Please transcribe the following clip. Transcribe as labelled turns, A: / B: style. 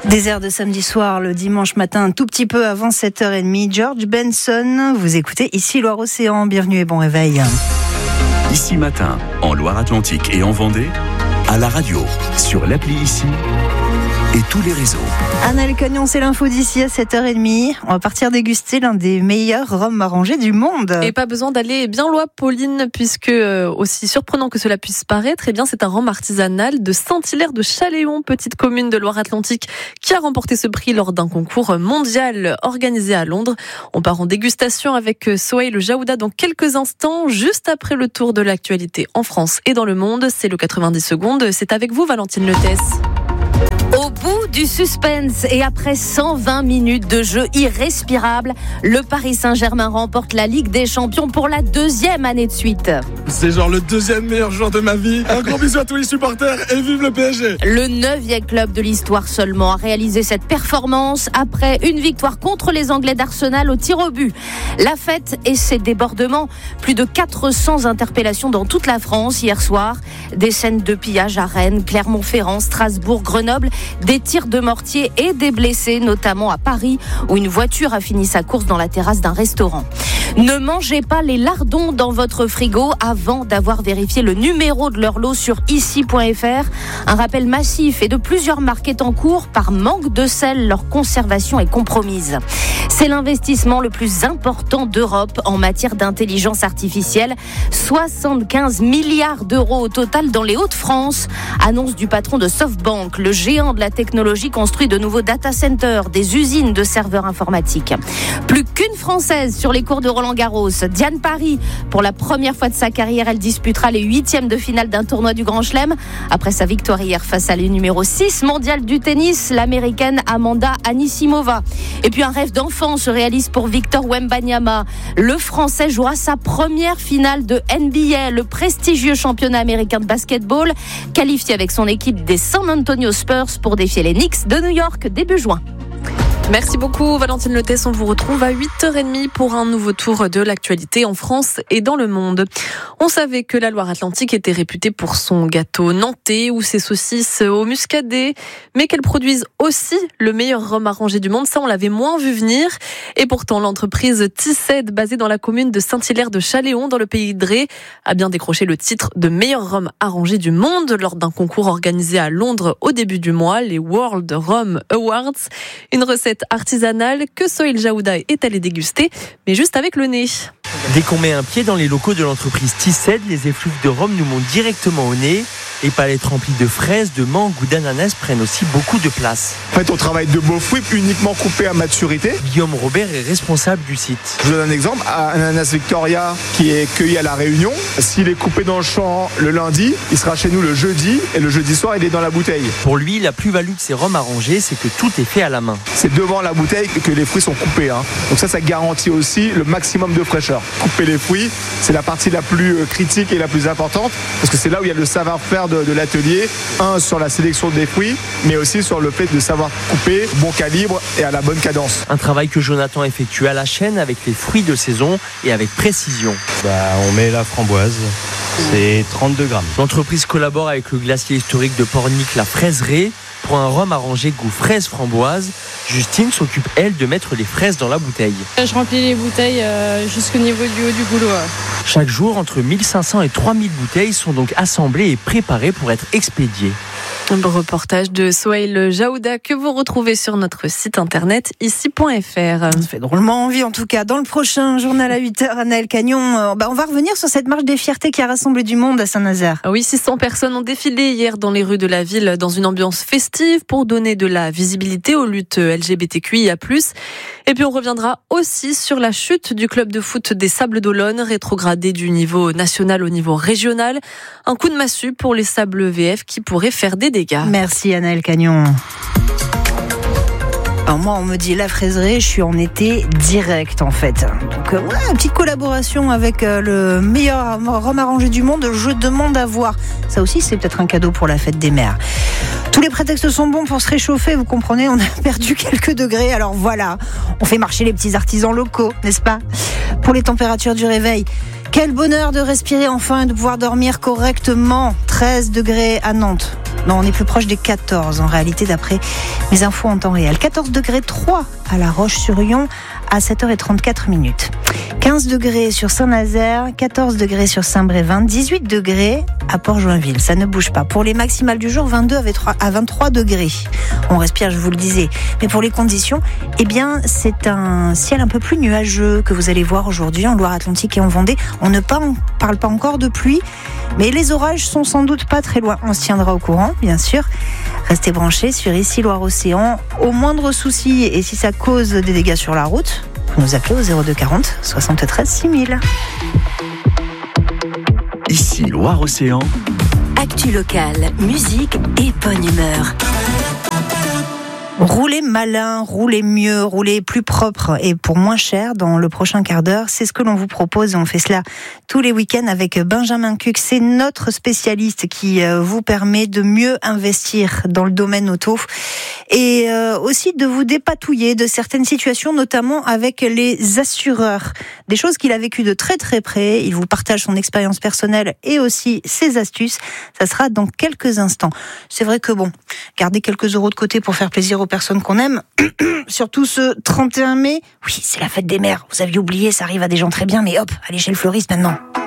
A: Désert de samedi soir, le dimanche matin, un tout petit peu avant 7h30. George Benson, vous écoutez ici Loire-Océan. Bienvenue et bon réveil.
B: Ici matin, en Loire-Atlantique et en Vendée, à la radio, sur l'appli Ici et tous les réseaux.
A: Anaël Cagnon, c'est l'info d'ici à 7h30. On va partir déguster l'un des meilleurs rhums arrangés du monde.
C: Et pas besoin d'aller bien loin, Pauline, puisque aussi surprenant que cela puisse paraître, eh bien c'est un rhum artisanal de Saint-Hilaire de Chaléon, petite commune de Loire-Atlantique, qui a remporté ce prix lors d'un concours mondial organisé à Londres. On part en dégustation avec Sohail Jaouda dans quelques instants, juste après le tour de l'actualité en France et dans le monde. C'est le 90 secondes. C'est avec vous, Valentine Letès.
D: Au bout du suspense et après 120 minutes de jeu irrespirable, le Paris Saint-Germain remporte la Ligue des Champions pour la 2e année de suite.
E: C'est genre le 2e meilleur jour de ma vie. Un gros bisou à tous les supporters et vive le PSG.
D: Le 9e club de l'histoire seulement a réalisé cette performance après une victoire contre les Anglais d'Arsenal au tir au but. La fête et ses débordements, plus de 400 interpellations dans toute la France hier soir. Des scènes de pillage à Rennes, Clermont-Ferrand, Strasbourg, Grenoble, des tirs de mortier et des blessés, notamment à Paris, où une voiture a fini sa course dans la terrasse d'un restaurant. Ne mangez pas les lardons dans votre frigo avant d'avoir vérifié le numéro de leur lot sur ici.fr. Un rappel massif et de plusieurs marques est en cours. Par manque de sel, leur conservation est compromise. C'est l'investissement le plus important d'Europe en matière d'intelligence artificielle. 75 milliards d'euros au total dans les Hauts-de-France. Annonce du patron de SoftBank. Le géant de la technologie construit de nouveaux data centers, des usines de serveurs informatiques. Plus qu'une Française sur les cours de Roland-Garros. Diane Paris, pour la première fois de sa carrière, elle disputera les 8e de finale d'un tournoi du Grand Chelem. Après sa victoire hier face à la numéro 6 mondiale du tennis, l'américaine Amanda Anisimova. Et puis un rêve d'enfant se réalise pour Victor Wembanyama. Le Français jouera sa première finale de NBA, le prestigieux championnat américain de basketball, qualifié avec son équipe des San Antonio Spurs pour défier les Knicks de New York début juin.
C: Merci beaucoup Valentine Letès, on vous retrouve à 8h30 pour un nouveau tour de l'actualité en France et dans le monde. On savait que la Loire-Atlantique était réputée pour son gâteau nantais ou ses saucisses au muscadet, mais qu'elle produise aussi le meilleur rhum arrangé du monde, ça on l'avait moins vu venir. Et pourtant l'entreprise Tissed, basée dans la commune de Saint-Hilaire de Chaléon dans le pays de Dreux, a bien décroché le titre de meilleur rhum arrangé du monde lors d'un concours organisé à Londres au début du mois, les World Rum Awards. Une recette artisanale que Sohail Jaouda est allé déguster, mais juste avec le nez.
F: Dès qu'on met un pied dans les locaux de l'entreprise Tissed, les effluves de rhum nous montent directement au nez. Les palettes remplies de fraises, de mangue ou d'ananas prennent aussi beaucoup de place.
E: En fait, on travaille de beaux fruits uniquement coupés à maturité.
F: Guillaume Robert est responsable du site.
E: Je vous donne un exemple. Un ananas Victoria qui est cueilli à La Réunion, s'il est coupé dans le champ le lundi, il sera chez nous le jeudi et le jeudi soir, il est dans la bouteille.
F: Pour lui, la plus-value de ces rhums arrangés, c'est que tout est fait à la main.
E: C'est devant la bouteille que les fruits sont coupés. Donc ça garantit aussi le maximum de fraîcheur. Couper les fruits, c'est la partie la plus critique et la plus importante parce que c'est là où il y a le savoir-faire de l'atelier. Sur la sélection des fruits, mais aussi sur le fait de savoir couper, bon calibre et à la bonne cadence.
F: Un travail que Jonathan effectue à la chaîne avec les fruits de saison et avec précision.
G: On met la framboise. C'est 32 grammes.
F: L'entreprise collabore avec le glacier historique de Pornic, la Fraiserie, pour un rhum arrangé goût fraise framboise. Justine s'occupe, elle, de mettre les fraises dans la bouteille.
H: Je remplis les bouteilles jusqu'au niveau du haut du goulot.
F: Chaque jour, entre 1500 et 3000 bouteilles sont donc assemblées et préparées pour être expédiées.
C: Un beau reportage de Sohail Jaouda que vous retrouvez sur notre site internet ici.fr.
A: Ça fait drôlement envie en tout cas. Dans le prochain journal à 8h, Anaël Cagnon, on va revenir sur cette marche des fiertés qui a rassemblé du monde à Saint-Nazaire.
C: Oui, 600 personnes ont défilé hier dans les rues de la ville dans une ambiance festive pour donner de la visibilité aux luttes LGBTQIA+. Et puis on reviendra aussi sur la chute du club de foot des Sables d'Olonne, rétrogradé du niveau national au niveau régional. Un coup de massue pour les Sables VF qui pourrait faire des dégâts.
A: Merci Anaël Cagnon. Alors moi, on me dit la fraiserie, je suis en été direct en fait. Donc une petite collaboration avec le meilleur rhum arrangé du monde, je demande à voir. Ça aussi, c'est peut-être un cadeau pour la fête des mères. Tous les prétextes sont bons pour se réchauffer, vous comprenez, on a perdu quelques degrés, alors voilà, on fait marcher les petits artisans locaux, n'est-ce pas ? Pour les températures du réveil, quel bonheur de respirer enfin et de pouvoir dormir correctement. 13 degrés à Nantes. Non, on est plus proche des 14 en réalité d'après mes infos en temps réel. 14 degrés 3 à La Roche-sur-Yon à 7h34. 15 degrés sur Saint-Nazaire, 14 degrés sur Saint-Brévin, 18 degrés à Port-Joinville. Ça ne bouge pas. Pour les maximales du jour, 22 à 23 degrés. On respire, je vous le disais. Mais pour les conditions, eh bien, c'est un ciel un peu plus nuageux que vous allez voir aujourd'hui en Loire-Atlantique et en Vendée. On ne parle pas encore de pluie, mais les orages sont sans doute pas très loin. On se tiendra au courant, bien sûr. Restez branchés sur Ici Loire-Océan. Au moindre souci, et si ça cause des dégâts sur la route, vous nous appelez au 02 40 73 6000.
B: Ici Loire-Océan.
I: Actu locale, musique et bonne humeur.
A: Roulez malin, roulez mieux, roulez plus propre et pour moins cher dans le prochain quart d'heure. C'est ce que l'on vous propose. On fait cela tous les week-ends avec Benjamin Cuc. C'est notre spécialiste qui vous permet de mieux investir dans le domaine auto et aussi de vous dépatouiller de certaines situations, notamment avec les assureurs. Des choses qu'il a vécues de très très près. Il vous partage son expérience personnelle et aussi ses astuces. Ça sera dans quelques instants. C'est vrai que garder quelques euros de côté pour faire plaisir aux personnes qu'on aime, surtout ce 31 mai. Oui, c'est la fête des mères. Vous aviez oublié, ça arrive à des gens très bien, mais hop, allez chez le fleuriste maintenant.